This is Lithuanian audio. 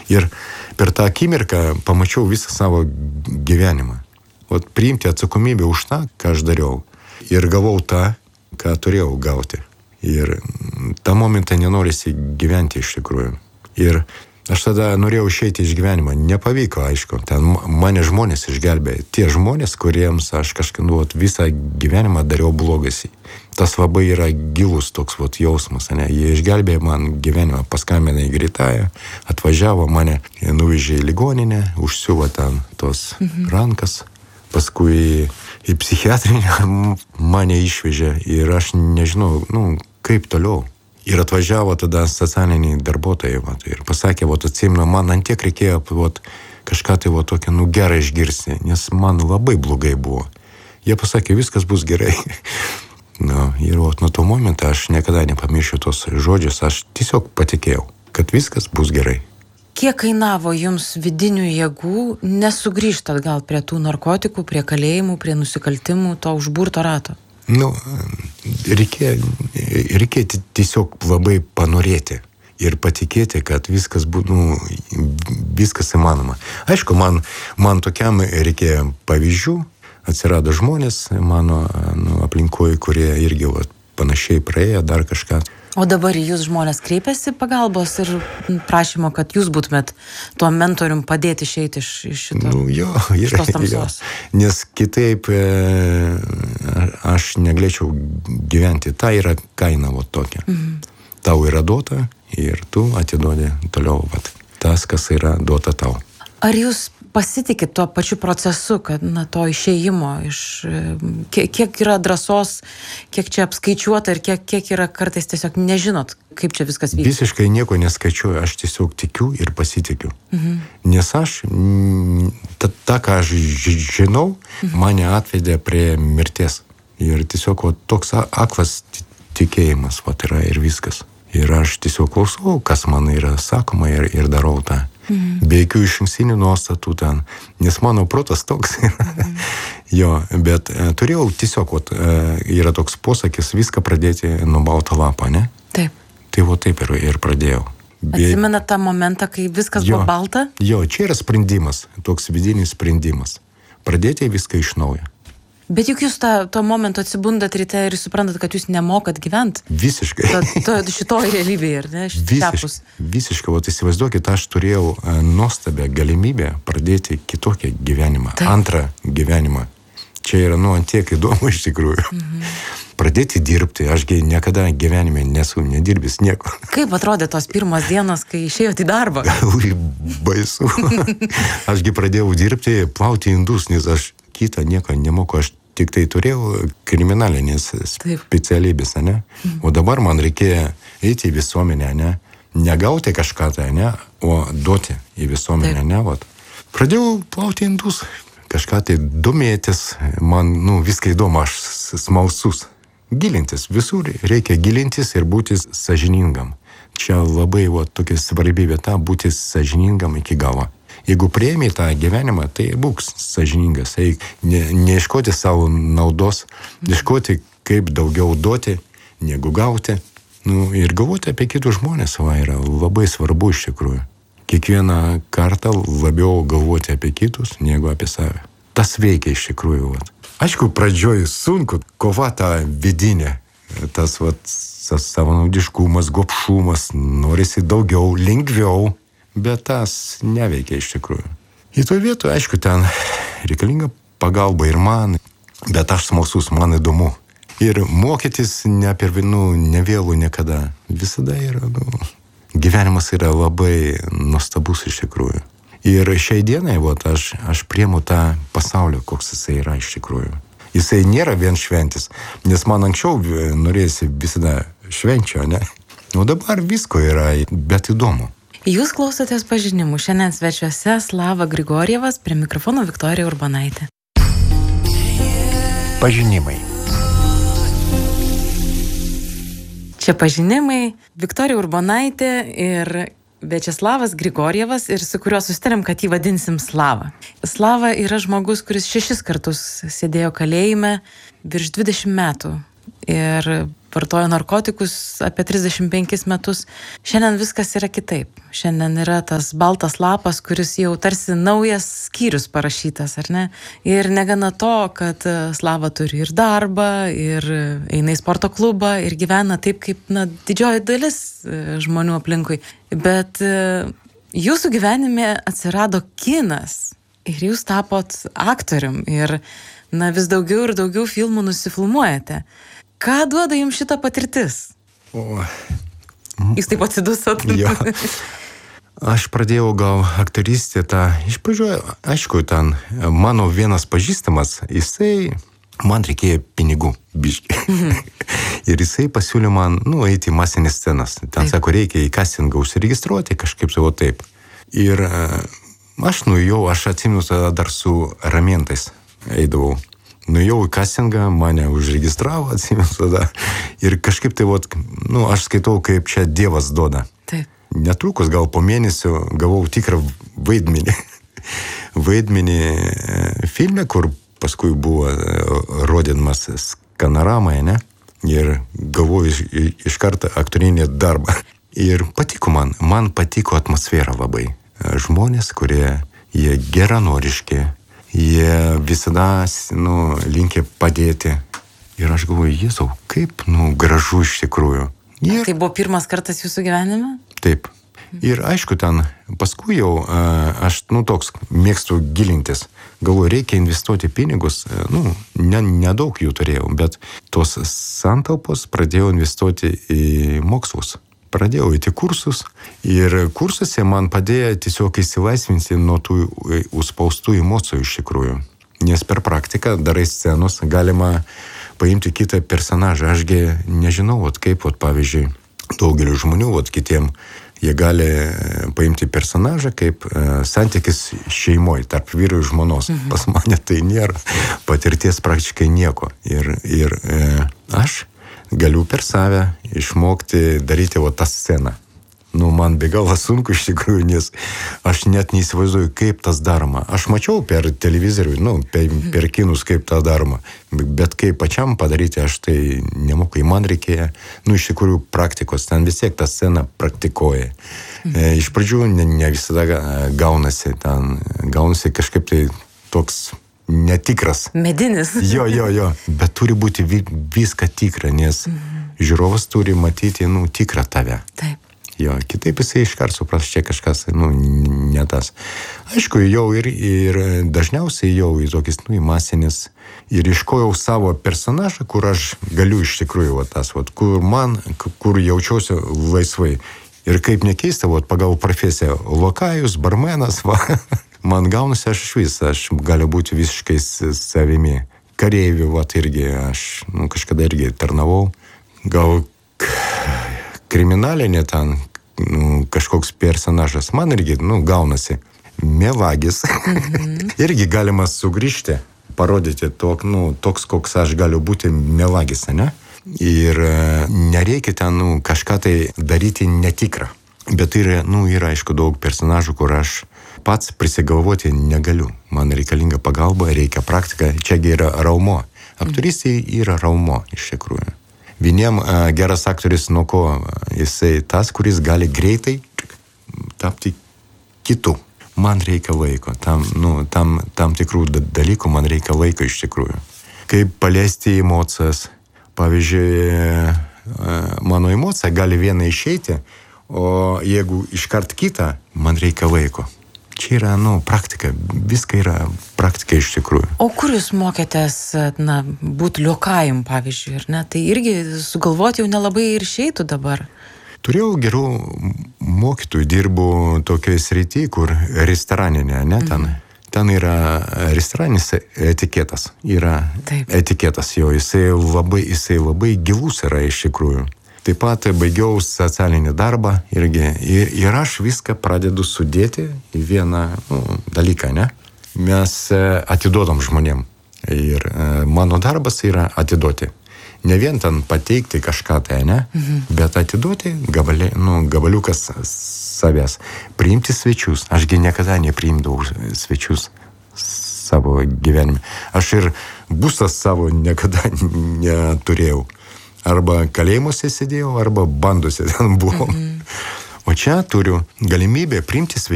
Ir per tą akimirką pamačiau visą savo gyvenimą. Vat priimti atsakomybę už tą, ką aš dariau. Ir gavau tą, ką turėjau gauti. Ir tą momentą nenorisi gyventi iš tikrųjų. Ir aš tada norėjau išeiti iš gyvenimo. Nepavyko, aišku. Ten mane žmonės išgelbėjo. Tie žmonės, kuriems aš visą gyvenimą dariau blogas. Tas labai yra gilus toks jausmas. Ne? Jie išgelbėjo man gyvenimą, paskambino į greitąją, atvažiavo mane, nuvežė į ligoninę, užsiuvo ten tos rankas. Paskui į psichiatrinę mane išvežė ir aš nežinau, kaip toliau. Ir atvažiavo tada socialiniai darbuotojai ir pasakė, atsimenu, man ant tiek reikėjo kažką tai tokio, gerą išgirsti, nes man labai blogai buvo. Jie pasakė, viskas bus gerai. Ir nuo to momento aš niekada nepamiršiu tos žodžius, aš tiesiog patikėjau, kad viskas bus gerai. Kiek kainavo jums vidinių jėgų nesugrįžti atgal prie tų narkotikų, prie kalėjimų, prie nusikaltimų, to užburto rato? Reikia tiesiog labai panorėti ir patikėti, kad viskas įmanoma. Aišku, man tokiam reikėjo pavyzdžių, atsirado žmonės mano aplinkoje, kurie irgi panašiai praėjo, dar kažką. O dabar jūs žmonės kreipiasi pagalbos ir prašymo, kad jūs būtumėt tuo mentorium padėti išeiti iš šitos tamsos. Nes kitaip aš negalėčiau gyventi. Ta yra kaina tokia. Tau yra duota ir tu atiduodi toliau tas, kas yra duota tau. Ar jūs pasitikit tuo pačiu procesu, kad to išėjimo kiek yra drąsos, kiek čia apskaičiuota ir kiek yra kartais tiesiog nežinot, kaip čia viskas vyksta? Visiškai nieko neskaičiuoju, aš tiesiog tikiu ir pasitikiu. Nes aš, tą, ką aš žinau, mane atvedė prie mirties. Ir tiesiog toks aklas tikėjimas yra ir viskas. Ir aš tiesiog klausau, kas man yra sakoma ir darau tą. Be jokių išankstinių nuostatų ten, nes mano protas toks yra. Bet turėjau tiesiog, yra toks posakis, viską pradėti nuo balto lapo, ne? Taip. Tai taip ir pradėjau. Atsimenat tą momentą, kai viskas buvo balta? Čia yra sprendimas, toks vidinis sprendimas. Pradėti viską iš naujo. Bet juk jūs tuo momentu atsibundat ryte ir suprantat, kad jūs nemokat gyventi. Visiškai. Šitoj realybėje, ar ne? Visiškai. Įsivaizduokit, aš turėjau nuostabią galimybę pradėti kitokią gyvenimą. Taip. Antrą gyvenimą. Čia yra, ant tiek įdomu iš tikrųjų. Pradėti dirbti. Ašgi niekada gyvenime nesu nedirbęs nieko. Kaip atrodė tos pirmos dienos, kai išėjote į darbą? Baisu. Ašgi pradėjau dirbti, plauti indus, nes aš kitą nieko nemoku, aš tik tai turėjau kriminalinės specialybės, ne? O dabar man reikėjo eiti į visuomenę, ne? Negauti kažką tai, ne? O duoti į visuomenę, ne? Pradėjau plauti indus, kažką tai domėtis, man, viską įdomu, aš smalsus. Gilintis, visur reikia gilintis ir būti sąžiningam. Čia labai tokia svarbi vieta būti sąžiningam iki galo. Jeigu priėmė tą gyvenimą, tai būk sąžiningas. Neieškoti savo naudos, ieškoti kaip daugiau duoti, negu gauti. Ir galvoti apie kitus žmonės yra labai svarbu iš tikrųjų. Kiekvieną kartą labiau galvoti apie kitus, negu apie save. Tas veikia iš tikrųjų. Aišku, pradžioj sunku, kova tą vidinę. Tas savanaudiškumas, gobšumas, norisi daugiau, lengviau. Bet tas neveikia iš tikrųjų. Į to vietą, aišku, ten reikalinga pagalba ir man, bet aš smalsus, man įdomu. Ir mokytis nevėlu niekada. Visada yra, gyvenimas yra labai nuostabus iš tikrųjų. Ir šiai dienai, aš priimu tą pasaulį, koks jisai yra iš tikrųjų. Jisai nėra vien šventis, nes man anksčiau norėjusi visada švenčio, ne? O dabar visko yra, bet įdomu. Jūs klausotės pažinimų. Šiandien svečiuose Slava Grigorjevas, prie mikrofono Viktorija Urbonaitė. Pažinimai. Čia pažinimai. Viktorija Urbonaitė ir Viačeslavas Grigorjevas, ir su kuriuo susitarėm, kad jį vadinsim Slava. Slava yra žmogus, kuris 6 kartus sėdėjo kalėjime virš 20 metų. Ir vartojo narkotikus apie 35 metus. Šiandien viskas yra kitaip. Šiandien yra tas baltas lapas, kuris jau tarsi naujas skyrius parašytas, ar ne? Ir negana to, kad Slava turi ir darbą, ir eina į sporto klubą, ir gyvena taip, kaip didžioji dalis žmonių aplinkui. Bet jūsų gyvenime atsirado kinas ir jūs tapot aktorium ir vis daugiau ir daugiau filmų nusifilmuojate. Ką duoda jums šita patirtis? Jūs taip atsidusot? Jo. Aš pradėjau gal aktorystę iš pradžių, aišku, ten mano vienas pažįstamas, man reikėjo pinigų biškį. Ir jisai pasiūlė man, eiti į masinės scenas. Ten sako, reikia į castingą užsiregistruoti, kažkaip savo taip. Ir aš nuėjau, aš atsimenu tada dar su ramentais eidavau. Nuėjau į castingą, mane užregistravo, atsimenu tada. Ir kažkaip tai, aš skaitau, kaip čia Dievas duoda. Taip. Netrukus, gal po mėnesio, gavau tikrą vaidmenį. Vaidmenį filme, kur paskui buvo rodydamas Skanoramoje, ne? Ir gavau iš karto aktorinį darbą. Ir patiko man patiko atmosfera labai. Žmonės, kurie, jie geranoriški, jie visada, linkę padėti. Ir aš galvoju, Jėzau, kaip, gražu iš tikrųjų. Tai buvo pirmas kartas jūsų gyvenime? Taip. Ir aišku, ten paskui jau aš, toks mėgstu gilintis. Galvoju, reikia investuoti pinigus. Nedaug jų turėjau, bet tos santaupos pradėjau investuoti į mokslus. Pradėjau eiti kursus ir kursuose man padėjo tiesiog įsilaisvinti nuo tų užspaustų emocijų iš tikrųjų. Nes per praktiką darai scenos, galima paimti kitą personažą. Ašgi nežinau, kaip, pavyzdžiui, daugeliu žmonių, kitiem, jie gali paimti personažą kaip santykis šeimoje, tarp vyro ir žmonos. Pas mane tai nėra patirties praktiškai nieko. Ir aš galiu per save išmokti daryti tą sceną. Man be galo sunku iš tikrųjų, nes aš net neįsivaizduoju, kaip tas daroma. Aš mačiau per televizorių, per kinus, kaip tą daroma. Bet kaip pačiam padaryti, aš tai nemoku. Man reikėjo, iš tikrųjų, praktikos. Ten vis tiek tą sceną praktikuoja. Iš pradžių ne visada gaunasi. Ten gaunasi kažkaip tai toks netikras. Medinis. Jo. Bet turi būti viską tikra, nes žiūrovas turi matyti, tikrą tave. Taip. Jo, kitaip jisai iškart supras, čia kažkas, ne tas. Aišku, jau ir dažniausiai jau į tokius, į masinės. Ir iškojau savo personažą, kur aš galiu iš tikrųjų, kur jaučiausi laisvai. Ir kaip nekeista, pagal profesiją, lokajus, barmenas, man gaunasi aš galiu būti visiškai savimi. Kareivių, irgi, aš kažkada irgi tarnavau. Gal kriminalinė ten kažkoks personažas. Man irgi, gaunasi melagis. Irgi galima sugrįžti, parodyti toks, koks aš galiu būti melagis, ne? Ir nereikia ten kažką tai daryti netikrą. Bet yra, aišku, daug personažų, kur aš pats prisigalvoti negaliu. Man reikalinga pagalba, reikia praktika. Čiagi yra raumo. Aktorystė yra raumo, iš tikrųjų. Vieniem geras aktorius nuo ko jisai tas, kuris gali greitai tapti kitu. Man reikia laiko. Tam tikrų dalykų man reikia laiko iš tikrųjų. Kaip paleisti emocijas. Pavyzdžiui, mano emocija gali viena išeiti, o jeigu iškart kitą, man reikia laiko. Čia yra, praktika. Viską yra praktika iš tikrųjų. O kur jūs mokėtės, būti liokajum, pavyzdžiui, ar ne? Tai irgi sugalvoti jau nelabai ir išeitų dabar. Turėjau gerų mokytojų, dirbu tokioje srityje, kur restoraninė, ne ten. Ten yra restoraninis etiketas. Yra etiketas jo, jisai labai gilus yra iš tikrųjų. Taip pat baigiau socialinį darbą irgi. Ir aš viską pradedu sudėti į vieną dalyką, ne? Mes atiduodam žmonėm. Ir mano darbas yra atiduoti. Ne vien ten pateikti kažką tai, ne? Bet atiduoti gabaliukas savęs. Priimti svečius. Ašgi niekada nepriimdavau svečius savo gyvenime. Aš ir būstas savo niekada neturėjau. Arba kalėjimuose sėdėjau, arba banduose ten buvau. O čia turiu galimybę priimti svečius.